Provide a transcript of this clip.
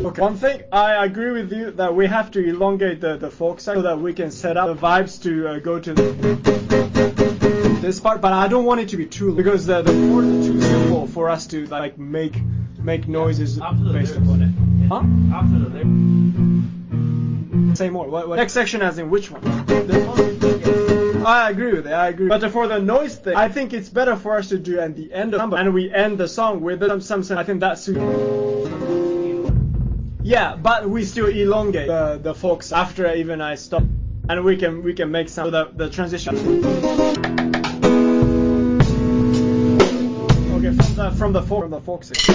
Okay. One thing, I agree with you that we have to elongate the folk section so that we can set up the vibes to go to this part, but I don't want it to be too long because the chords are too simple for us to like make noises based upon it. Huh? After the Say more. What next section as in which one? I agree with it. I agree. But for the noise thing, I think it's better for us to do at the end of the and we end the song with some. I think that suits. Yeah, but we still elongate the folks after even I stop, and we can make some the transition. Okay, from the folk section.